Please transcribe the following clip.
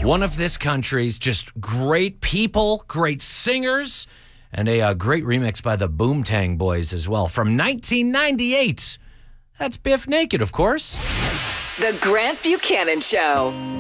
One of this country's just great people, great singers, and a great remix by the Boomtang Boys as well from 1998. That's Biff Naked, of course. The Grant Buchanan Show.